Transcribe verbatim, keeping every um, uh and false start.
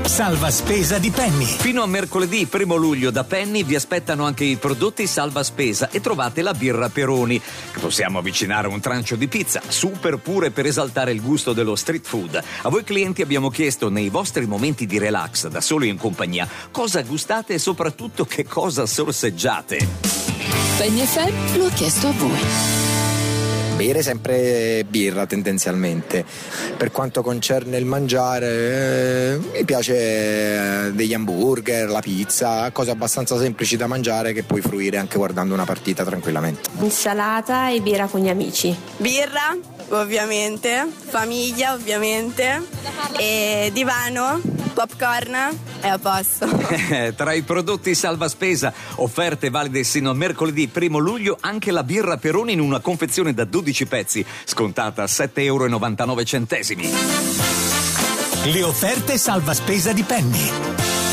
Salva spesa di Penny. Fino a mercoledì primo luglio da Penny vi aspettano anche i prodotti salva spesa e trovate la birra Peroni, che possiamo avvicinare a un trancio di pizza, super pure per esaltare il gusto dello street food. A voi clienti abbiamo chiesto nei vostri momenti di relax, da soli o in compagnia, cosa gustate e soprattutto che cosa sorseggiate. Penny F M lo ha chiesto a voi. Bere sempre birra tendenzialmente. Per quanto concerne il mangiare, eh, mi piace eh, degli hamburger, la pizza, cose abbastanza semplici da mangiare che puoi fruire anche guardando una partita tranquillamente. Insalata e birra con gli amici. Birra, ovviamente, famiglia, ovviamente, e divano, popcorn e a posto. Tra i prodotti salva spesa, offerte valide sino a mercoledì primo luglio, anche la birra Peroni in una confezione da dodici pezzi, scontata a sette virgola novantanove euro. Le offerte salva spesa di Penny.